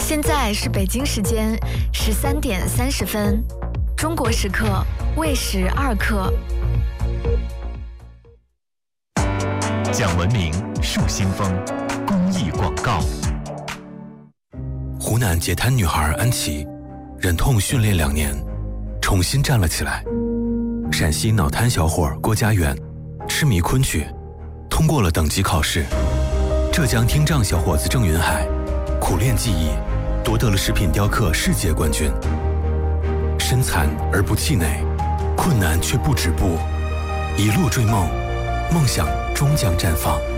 现在是北京时间13:30，中国时刻未时2刻。 讲文明树新风公益广告。 湖南截瘫女孩安琪，忍痛训练2年，重新站了起来。陕西脑瘫小伙郭家园，痴迷昆曲，通过了等级考试。浙江听障小伙子郑云海，苦练技艺，夺得了食品雕刻世界冠军。身残而不气馁，困难却不止步，一路追梦，梦想终将绽放。